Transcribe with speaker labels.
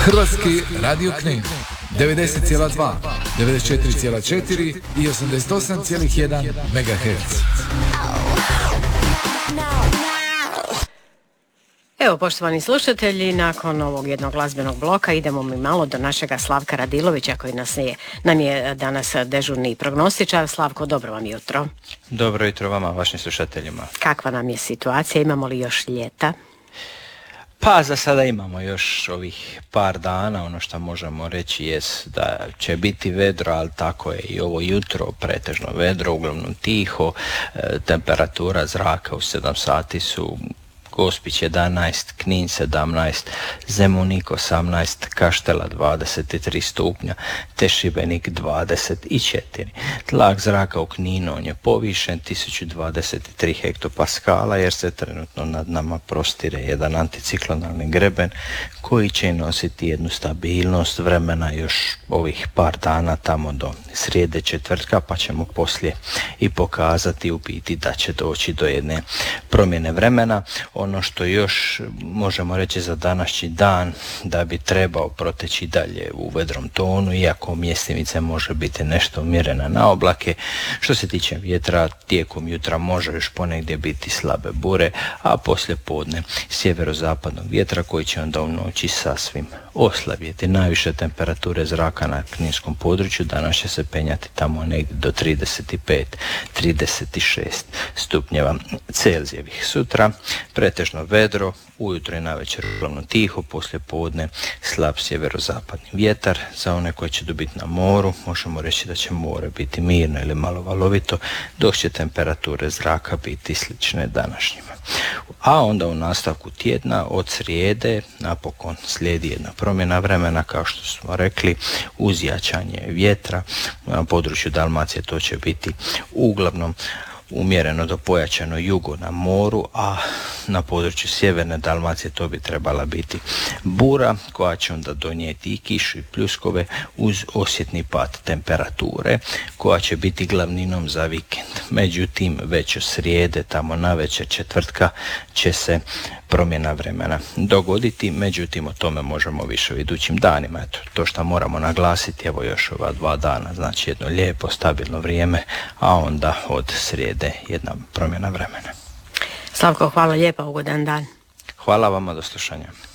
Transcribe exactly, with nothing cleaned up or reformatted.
Speaker 1: Hrvatski radio Knin devedeset zarez dva, devedeset četiri zarez četiri i osamdeset osam zarez jedan megaherca.
Speaker 2: Evo, poštovani slušatelji, nakon ovog jednog glazbenog bloka idemo mi malo do našega Slavka Radilovića koji nas je, nam je danas dežurni prognostičar. Slavko, dobro vam jutro.
Speaker 3: Dobro jutro vama, vašim slušateljima.
Speaker 2: Kakva nam je situacija? Imamo li još ljeta?
Speaker 3: Pa za sada imamo još ovih par dana. Ono što možemo reći jest da će biti vedro, ali tako je i ovo jutro, pretežno vedro, uglavnom tiho. E, temperatura zraka u sedam sati su Gospić jedanaest, Knin sedamnaest, Zemunik osamnaest, Kaštela dvadeset tri stupnja, te Šibenik dvadeset četiri. Tlak zraka u Kninu on je povišen tisuću dvadeset tri hektopaskala jer se trenutno nad nama prostire jedan anticiklonalni greben koji će nositi jednu stabilnost vremena još ovih par dana tamo do srijede četvrtka, pa ćemo poslije i pokazati u biti da će doći do jedne promjene vremena. Ono što još možemo reći za današnji dan da bi trebao proteći dalje u vedrom tonu, iako mjestimice može biti nešto umjerena na oblake. Što se tiče vjetra, tijekom jutra može još ponegdje biti slabe bure, a poslije podne sjeverozapadnog vjetra koji će onda u noći sasvim oslabjeti. Najviše temperature zraka na kninskom području danas će se penjati tamo negdje do trideset pet do trideset šest stupnjeva Celzijevih. Sutra pretežno vedro, ujutro i navečer uglavnom tiho, poslije podne slab sjeverozapadni vjetar. Za one koji će dobiti na moru možemo reći da će more biti mirno ili malo valovito, dok će temperature zraka biti slične današnjima. A onda u nastavku tjedna od srijede napokon slijedi jedna promjena vremena, kao što smo rekli, uz jačanje vjetra. Na području Dalmacije to će biti uglavnom umjereno do pojačano jugo na moru, a na području sjeverne Dalmacije to bi trebala biti bura koja će onda donijeti i kišu i pljuskove uz osjetni pad temperature koja će biti glavninom za vikend. Međutim, već od srijede tamo navečer četvrtka će se promjena vremena dogoditi, međutim o tome možemo više u idućim danima. Eto, to što moramo naglasiti, evo još ova dva dana, znači jedno lijepo, stabilno vrijeme, a onda od srijede jedna promjena vremena.
Speaker 2: Slavko, hvala lijepa, ugodan dan.
Speaker 3: Hvala vama, do slušanja.